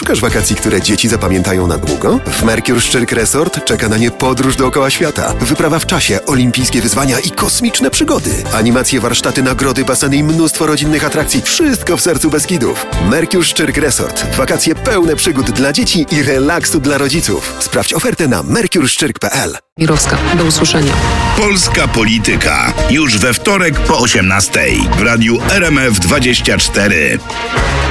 Szukasz wakacji, które dzieci zapamiętają na długo? W Mercure Szczyrk Resort czeka na nie podróż dookoła świata, wyprawa w czasie, olimpijskie wyzwania i kosmiczne przygody. Animacje, warsztaty, nagrody, baseny i mnóstwo rodzinnych atrakcji. Wszystko w sercu Beskidów. Mercure Szczyrk Resort. Wakacje pełne przygód dla dzieci i relaksu dla rodziców. Sprawdź ofertę na mercureszczyrk.pl. Mirowska. Do usłyszenia. Polska Polityka. Już we wtorek po 18:00 w radiu RMF24.